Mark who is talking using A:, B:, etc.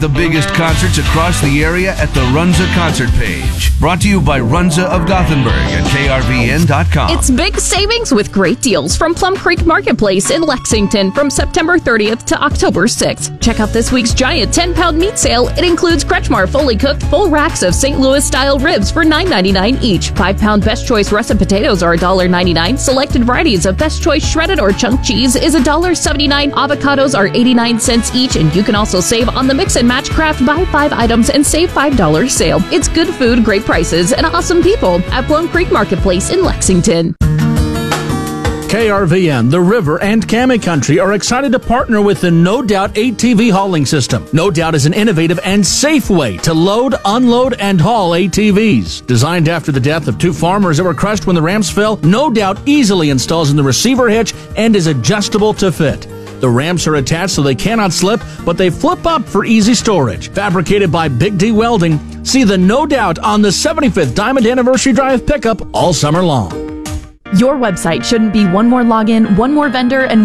A: The biggest concerts across the area at the Runza concert page. Brought to you by Runza of Gothenburg at krvn.com.
B: It's big savings with great deals from Plum Creek Marketplace in Lexington from September 30th to October 6th. Check out this week's giant 10-pound meat sale. It includes Kretschmar fully cooked full racks of St. Louis-style ribs for $9.99 each. 5-pound Best Choice russet potatoes are $1.99. Selected varieties of Best Choice shredded or chunk cheese is $1.79. Avocados are 89 cents each, and you can also save on the Mix and Matchcraft buy 5 items and save $5 sale. It's good food, great prices, and awesome people at Plum Creek Marketplace in Lexington.
C: KRVN, The River, and Cami Country are excited to partner with the No Doubt ATV hauling system. No Doubt is an innovative and safe way to load, unload, and haul ATVs. Designed after the death of 2 farmers that were crushed when the ramps fell, No Doubt easily installs in the receiver hitch and is adjustable to fit. The ramps are attached so they cannot slip, but they flip up for easy storage. Fabricated by Big D Welding, see the No Doubt on the 75th Diamond Anniversary Drive pickup all summer long.
B: Your website shouldn't be one more login, one more vendor, and